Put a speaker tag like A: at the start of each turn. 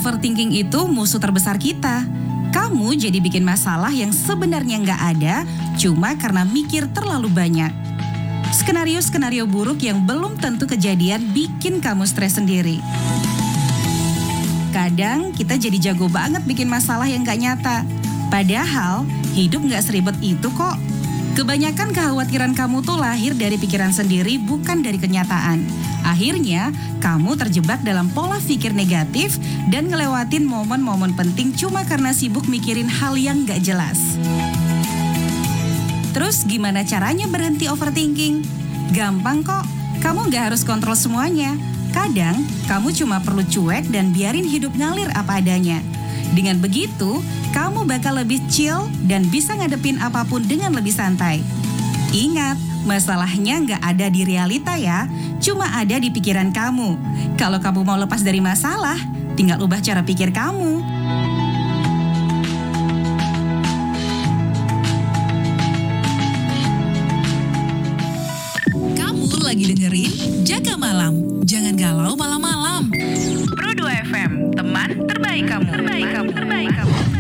A: Overthinking itu musuh terbesar kita. Kamu jadi bikin masalah yang sebenarnya nggak ada, cuma karena mikir terlalu banyak. Skenario-skenario buruk yang belum tentu kejadian bikin kamu stres sendiri. Kadang kita jadi jago banget bikin masalah yang nggak nyata. Padahal hidup nggak seribet itu kok. Kebanyakan kekhawatiran kamu tuh lahir dari pikiran sendiri, bukan dari kenyataan. Akhirnya, kamu terjebak dalam pola pikir negatif dan ngelewatin momen-momen penting cuma karena sibuk mikirin hal yang gak jelas. Terus gimana caranya berhenti overthinking? Gampang kok, kamu gak harus kontrol semuanya. Kadang, kamu cuma perlu cuek dan biarin hidup ngalir apa adanya. Dengan begitu, kamu bakal lebih chill dan bisa ngadepin apapun dengan lebih santai. Ingat, masalahnya nggak ada di realita ya, cuma ada di pikiran kamu. Kalau kamu mau lepas dari masalah, tinggal ubah cara pikir kamu.
B: Kamu lagi dengerin Jaga Malam. Jangan galau malam-malam.
A: Pro 2 FM, teman terbaik kamu.